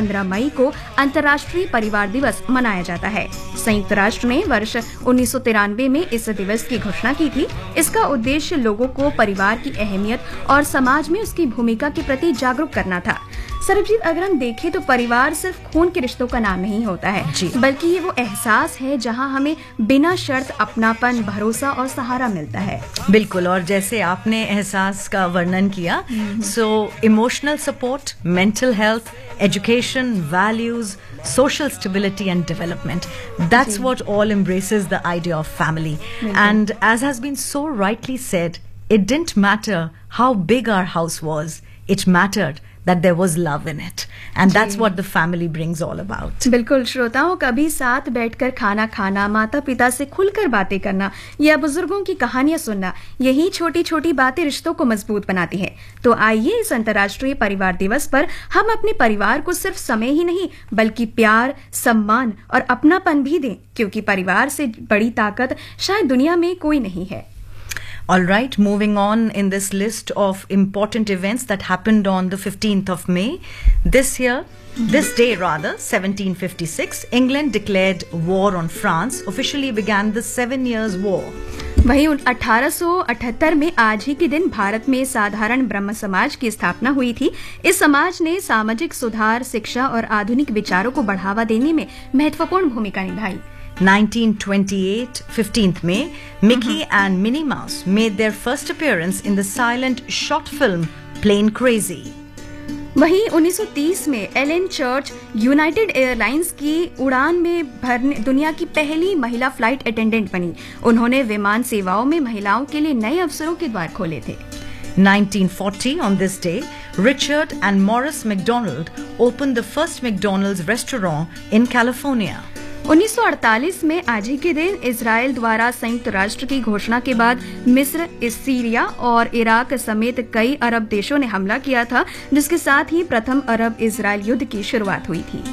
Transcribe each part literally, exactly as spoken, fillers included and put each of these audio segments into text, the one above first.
पंद्रह मई को अंतर्राष्ट्रीय परिवार दिवस मनाया जाता है। संयुक्त राष्ट्र ने वर्ष उन्नीस सौ तिरानवे में इस दिवस की घोषणा की थी। इसका उद्देश्य लोगों को परिवार की अहमियत और समाज में उसकी भूमिका के प्रति जागरूक करना था। सरबजीत, अगर हम देखें तो परिवार सिर्फ खून के रिश्तों का नाम नहीं होता है, बल्कि ये वो एहसास है जहां हमें बिना शर्त अपनापन, भरोसा और सहारा मिलता है। बिल्कुल, और जैसे आपने एहसास का वर्णन किया, so emotional support, mental health, education, values, social stability and development. That's what all embraces the idea of family. And as has been so rightly said, it didn't matter how big our house was. It mattered that there was love in it. And that's what the family brings all about. बिल्कुल श्रोताओं, कभी साथ बैठकर खाना खाना, माता पिता से खुलकर बातें करना या बुजुर्गों की कहानियां सुनना, यही छोटी छोटी बातें रिश्तों को मजबूत बनाती हैं। तो आइए इस अंतर्राष्ट्रीय परिवार दिवस पर हम अपने परिवार को सिर्फ समय ही नहीं बल्कि प्यार, सम्मान और अपनापन भी दें, क्योंकि परिवार से बड़ी ताकत शायद दुनिया में कोई नहीं है। All right, moving on in this list of important events that happened on the fifteenth of May. This year, this day rather, seventeen fifty-six, England declared war on France, officially began the Seven Years' War. वहीं अठारह सौ अठहत्तर में आज ही के दिन भारत में साधारण ब्रह्म समाज की स्थापना हुई थी। इस समाज ने सामाजिक सुधार, शिक्षा और आधुनिक विचारों को बढ़ावा देने में महत्वपूर्ण भूमिका निभाई। nineteen twenty-eight, fifteenth May, Mickey mm-hmm. and Minnie Mouse made their first appearance in the silent short film Plane Crazy. वहीं उन्नीस सौ तीस में एलेन चर्च यूनाइटेड एयरलाइंस की उड़ान में भरने दुनिया की पहली महिला फ्लाइट अटेंडेंट बनी। उन्होंने विमान सेवाओं में महिलाओं के लिए नए अवसरों के द्वार खोले थे। nineteen forty, on this day, Richard and Morris McDonald opened the first McDonald's restaurant in California. उन्नीस सौ अड़तालीस में आज ही के दिन इजराइल द्वारा संयुक्त राष्ट्र की घोषणा के बाद मिस्र, सीरिया और इराक समेत कई अरब देशों ने हमला किया था, जिसके साथ ही प्रथम अरब इजराइल युद्ध की शुरुआत हुई थी।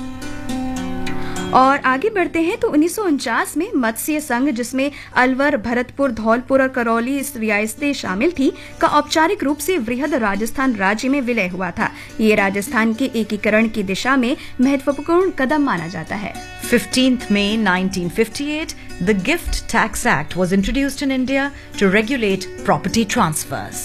और आगे बढ़ते हैं तो उन्नीस सौ उनचास में मत्स्य संघ, जिसमें अलवर, भरतपुर, धौलपुर और करौली इस रियासतें शामिल थी, का औपचारिक रूप से वृहद राजस्थान राज्य में विलय हुआ था। ये राजस्थान के एकीकरण की दिशा में महत्वपूर्ण कदम माना जाता है। fifteenth May nineteen fifty-eight, the Gift Tax Act was introduced in India to regulate property transfers.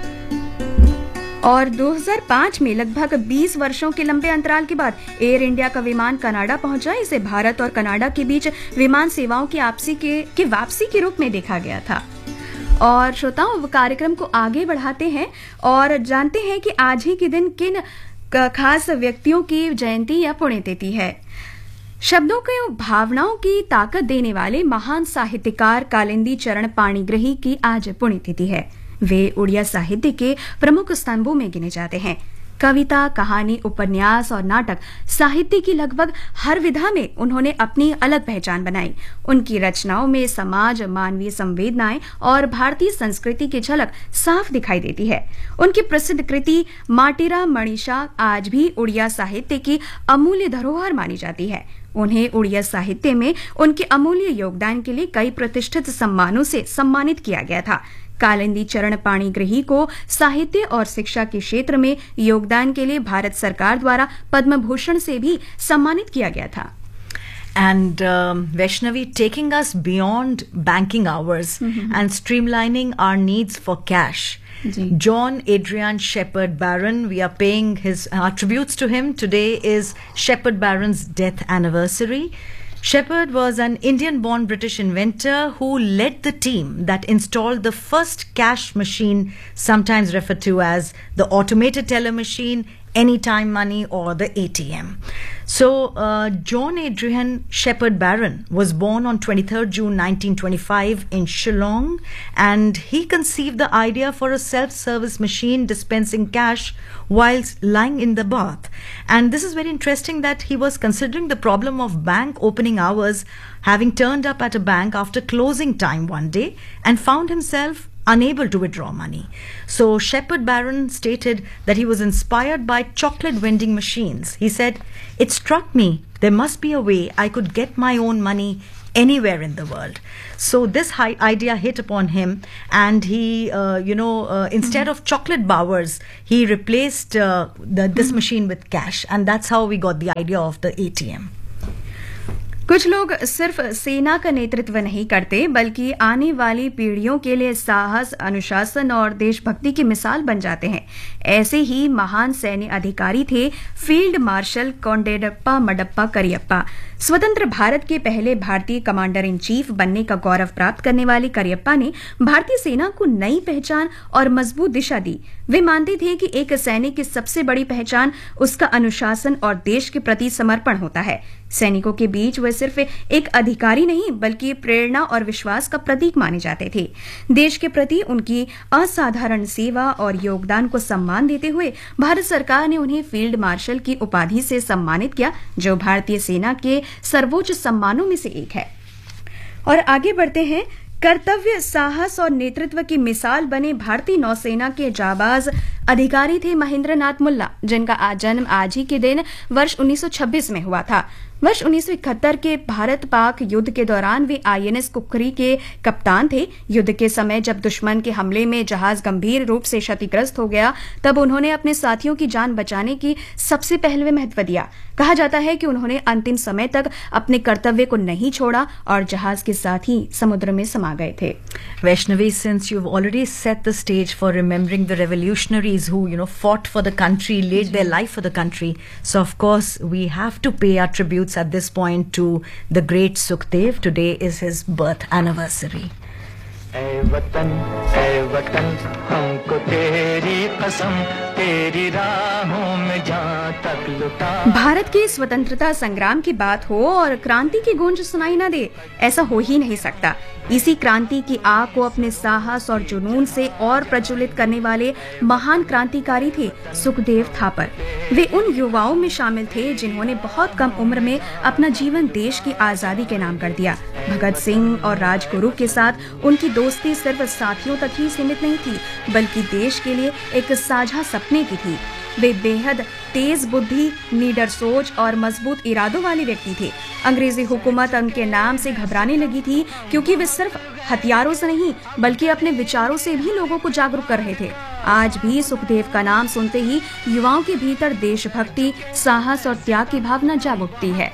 और दो हज़ार पाँच में लगभग बीस वर्षों के लंबे अंतराल के बाद एयर इंडिया का विमान कनाडा पहुंचा। इसे भारत और कनाडा के बीच विमान सेवाओं की आपसी के, के वापसी के रूप में देखा गया था। और श्रोताओं, कार्यक्रम को आगे बढ़ाते हैं और जानते हैं कि आज ही के दिन किन खास व्यक्तियों की जयंती या पुण्यतिथि है। शब्दों को भावनाओं की ताकत देने वाले महान साहित्यकार कालिंदी चरण पाणिग्रही की आज पुण्यतिथि है। वे उड़िया साहित्य के प्रमुख स्तंभों में गिने जाते हैं। कविता, कहानी, उपन्यास और नाटक साहित्य की लगभग हर विधा में उन्होंने अपनी अलग पहचान बनाई। उनकी रचनाओं में समाज, मानवीय संवेदनाएं और भारतीय संस्कृति की झलक साफ दिखाई देती है। उनकी प्रसिद्ध कृति माटीरा मणिषा आज भी उड़िया साहित्य की अमूल्य धरोहर मानी जाती है। उन्हें उड़िया साहित्य में उनके अमूल्य योगदान के लिए कई प्रतिष्ठित सम्मानों से सम्मानित किया गया था। कालिंदी चरण पाणिग्रही को साहित्य और शिक्षा के क्षेत्र में योगदान के लिए भारत सरकार द्वारा पद्म भूषण से भी सम्मानित किया गया था। And um, Vaishnavi, taking us beyond banking hours mm-hmm. and streamlining our needs for cash. Ji. John Adrian Shepard Barron, we are paying his uh, tributes to him. Today is Shepard Barron's death anniversary. Shepard was an Indian-born British inventor who led the team that installed the first cash machine, sometimes referred to as the automated teller machine, Anytime Money, or the A T M. So, uh, John Adrian Shepard Barron was born on twenty-third June nineteen twenty-five in Shillong, and he conceived the idea for a self-service machine dispensing cash whilst lying in the bath. And this is very interesting that he was considering the problem of bank opening hours, having turned up at a bank after closing time one day and found himself unable to withdraw money. So Shepard Barron stated that he was inspired by chocolate vending machines. He said, "It struck me there must be a way I could get my own money anywhere in the world. So this high idea hit upon him, and he, uh, you know, uh, instead mm-hmm. of chocolate bowers, he replaced uh, the, this mm-hmm. machine with cash, and that's how we got the idea of the A T M. कुछ लोग सिर्फ सेना का नेतृत्व नहीं करते बल्कि आने वाली पीढ़ियों के लिए साहस, अनुशासन और देशभक्ति की मिसाल बन जाते हैं। ऐसे ही महान सैन्य अधिकारी थे फील्ड मार्शल कोंडेरप्पा मडप्पा करियप्पा। स्वतंत्र भारत के पहले भारतीय कमांडर इन चीफ बनने का गौरव प्राप्त करने वाले करियप्पा ने भारतीय सेना को नई पहचान और मजबूत दिशा दी। वे मानते थे कि एक सैनिक की सबसे बड़ी पहचान उसका अनुशासन और देश के प्रति समर्पण होता है। सैनिकों के बीच वे सिर्फ एक अधिकारी नहीं बल्कि प्रेरणा और विश्वास का प्रतीक माने जाते थे। देश के प्रति उनकी असाधारण सेवा और योगदान को सम्मान देते हुए भारत सरकार ने उन्हें फील्ड मार्शल की उपाधि से सम्मानित किया, जो भारतीय सेना के सर्वोच्च सम्मानों में से एक है। और आगे बढ़ते हैं। कर्तव्य, साहस और नेतृत्व की मिसाल बने भारतीय नौसेना के जाबाज अधिकारी थे महेंद्र नाथ मुल्ला, जिनका जन्म आज ही के दिन वर्ष उन्नीस सौ छब्बीस में हुआ था। वर्ष उन्नीस सौ इकहत्तर के भारत पाक युद्ध के दौरान वे आईएनएस कुकरी के कप्तान थे। युद्ध के समय जब दुश्मन के हमले में जहाज गंभीर रूप से क्षतिग्रस्त हो गया, तब उन्होंने अपने साथियों की जान बचाने की सबसे पहले महत्व दिया। कहा जाता है कि उन्होंने अंतिम समय तक अपने कर्तव्य को नहीं छोड़ा और जहाज के साथ ही समुद्र में समा गए थे। Vaishnavi, since you've already set the stage for remembering the revolutionaries who, you know, fought for the country, laid their life for the country, so of course we have to pay our tributes at this point to the great Sukhdev. Today is his birth anniversary. ऐ वतन ऐ वतन हमको तेरी कसम, तेरी राहों में जहाँ तक लुटा। भारत के स्वतंत्रता संग्राम की बात हो और क्रांति की गूंज सुनाई न दे, ऐसा हो ही नहीं सकता। इसी क्रांति की आग को अपने साहस और जुनून से और प्रज्वलित करने वाले महान क्रांतिकारी थे सुखदेव थापर। वे उन युवाओं में शामिल थे जिन्होंने बहुत कम उम्र में अपना जीवन देश की आजादी के नाम कर दिया। भगत सिंह और राजगुरु के साथ उनकी दोस्ती सिर्फ साथियों तक ही सीमित नहीं थी, बल्कि देश के लिए एक साझा सपने की थी। वे बेहद तेज बुद्धि, निडर सोच और मजबूत इरादों वाले व्यक्ति थे। अंग्रेजी हुकूमत उनके नाम से घबराने लगी थी, क्योंकि वे सिर्फ हथियारों से नहीं बल्कि अपने विचारों से भी लोगों को जागरूक कर रहे थे। आज भी सुखदेव का नाम सुनते ही युवाओं के भीतर देशभक्ति, साहस और त्याग की भावना जाग उठती है।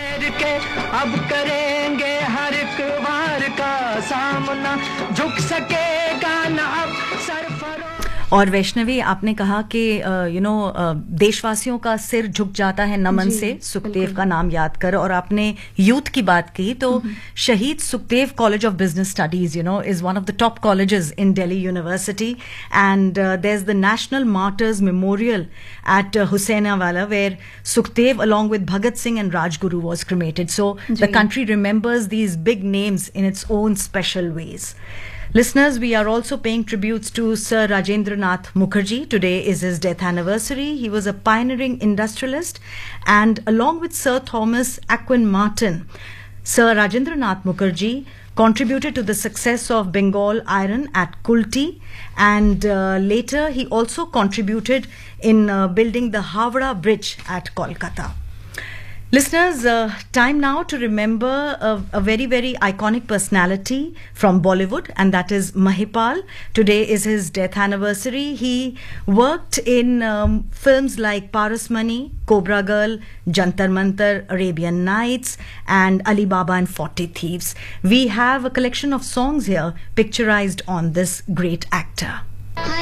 अब करेंगे हर एक वार का सामना, झुक सकेगा न अब सरफरों। और वैष्णवी, आपने कहा कि यू नो देशवासियों का सिर झुक जाता है नमन से सुखदेव का नाम याद कर, और आपने यूथ की बात की तो शहीद Sukhdev college of business studies you know is one of the top colleges in Delhi university, and there is the national martyrs memorial eight हुसैनावाला where Sukhdev along with Bhagat Singh and Rajguru was cremated. So the country remembers these big names in its own special ways. Listeners, we are also paying tributes to Sir Rajendranath Mukherjee. Today is his death anniversary. He was a pioneering industrialist, and along with Sir Thomas Aquinas Martin, Sir Rajendranath Mukherjee contributed to the success of Bengal Iron at Kulti, and uh, later he also contributed in uh, building the Howrah Bridge at Kolkata. Listeners, uh, time now to remember a, a very, very iconic personality from Bollywood, and that is Mahipal. Today is his death anniversary. He worked in um, films like Parasmani, Cobra Girl, Jantar Mantar, Arabian Nights, and Ali Baba and forty Thieves. We have a collection of songs here picturized on this great actor.